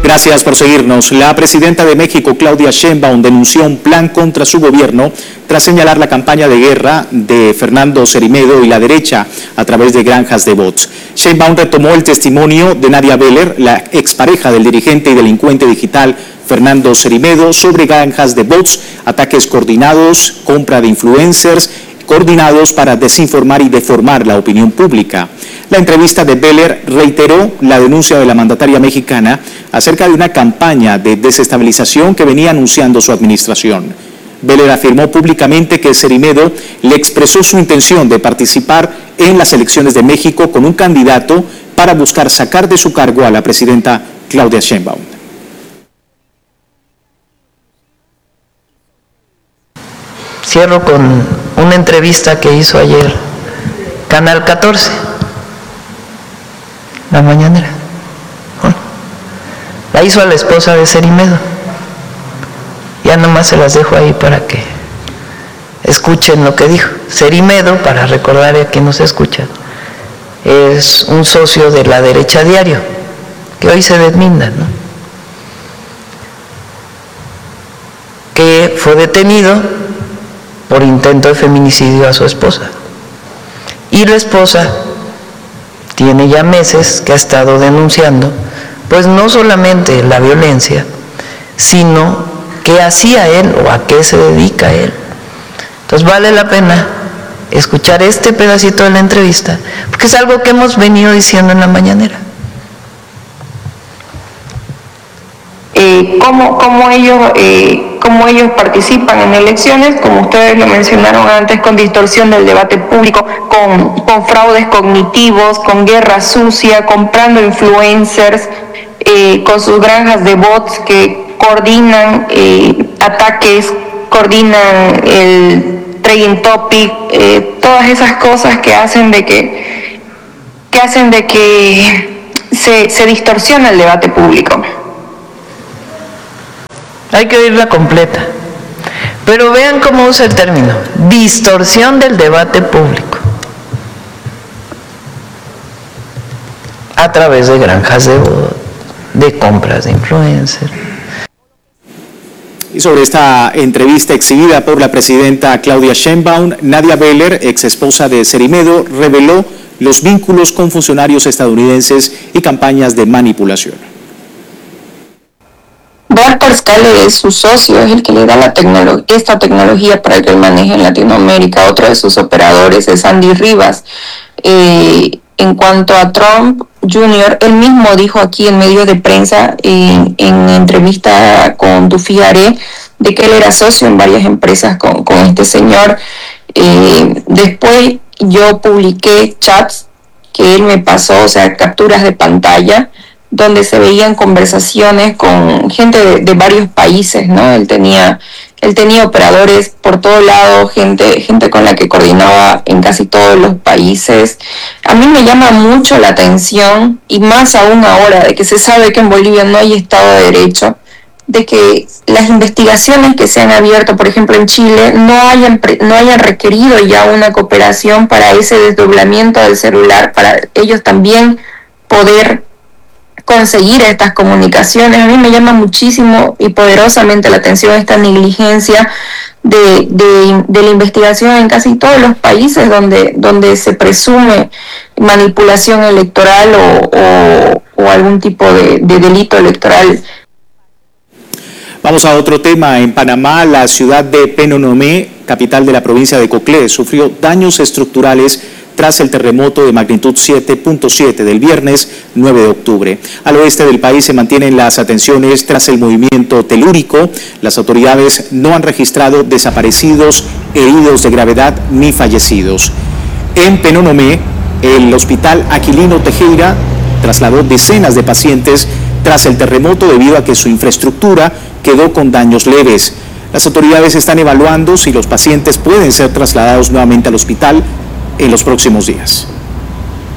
Gracias por seguirnos. La presidenta de México, Claudia Sheinbaum, denunció un plan contra su gobierno tras señalar la campaña de guerra de Fernando Cermedo y la derecha a través de granjas de bots. Sheinbaum retomó el testimonio de Nadia Beller, la expareja del dirigente y delincuente digital Fernando Cermedo, sobre granjas de bots, ataques coordinados, compra de influencers, coordinados para desinformar y deformar la opinión pública. La entrevista de Beller reiteró la denuncia de la mandataria mexicana acerca de una campaña de desestabilización que venía anunciando su administración. Beller afirmó públicamente que Cermedo le expresó su intención de participar en las elecciones de México con un candidato para buscar sacar de su cargo a la presidenta Claudia Sheinbaum. Cierro con una entrevista que hizo ayer Canal 14, la mañanera. La hizo a la esposa de Cermedo. Ya nomás se las dejo ahí para que escuchen lo que dijo. Cermedo, para recordar a quien nos escucha, es un socio de La Derecha Diario, que hoy se deslinda, ¿no? Que fue detenido por intento de feminicidio a su esposa. Y la esposa tiene ya meses que ha estado denunciando, pues no solamente la violencia, sino qué hacía él o a qué se dedica él. Entonces vale la pena escuchar este pedacito de la entrevista, porque es algo que hemos venido diciendo en la mañanera. Cómo ellos participan en elecciones, como ustedes lo mencionaron antes, con distorsión del debate público, con fraudes cognitivos, con guerra sucia, comprando influencers, con sus granjas de bots que coordinan ataques, coordinan el trending topic, todas esas cosas que hacen de que se distorsiona el debate público. Hay que oírla completa, pero vean cómo usa el término, distorsión del debate público, a través de granjas de compras de influencers. Y sobre esta entrevista exhibida por la presidenta Claudia Sheinbaum, Nadia Beller, ex esposa de Cermedo, reveló los vínculos con funcionarios estadounidenses y campañas de manipulación. Kaspersky es su socio, es el que le da esta tecnología para que él maneje en Latinoamérica. Otro de sus operadores es Andy Rivas. En cuanto a Trump Jr., él mismo dijo aquí en medios de prensa, en entrevista con Dufiare, de que él era socio en varias empresas con este señor. Después yo publiqué chats que él me pasó, o sea, capturas de pantalla, donde se veían conversaciones con gente de varios países, ¿no? Él tenía operadores por todo lado, gente con la que coordinaba en casi todos los países. A mí me llama mucho la atención, y más aún ahora, de que se sabe que en Bolivia no hay Estado de Derecho, de que las investigaciones que se han abierto, por ejemplo en Chile, no hayan requerido ya una cooperación para ese desdoblamiento del celular, para ellos también poder conseguir estas comunicaciones. A mí me llama muchísimo y poderosamente la atención esta negligencia de la investigación en casi todos los países donde se presume manipulación electoral o algún tipo de delito electoral. Vamos a otro tema. En Panamá, la ciudad de Penonomé, capital de la provincia de Coclé, sufrió daños estructurales tras el terremoto de magnitud 7.7 del viernes 9 de octubre. Al oeste del país se mantienen las atenciones tras el movimiento telúrico. Las autoridades no han registrado desaparecidos, heridos de gravedad ni fallecidos. En Penonomé, el hospital Aquilino Tejera trasladó decenas de pacientes tras el terremoto debido a que su infraestructura quedó con daños leves. Las autoridades están evaluando si los pacientes pueden ser trasladados nuevamente al hospital en los próximos días.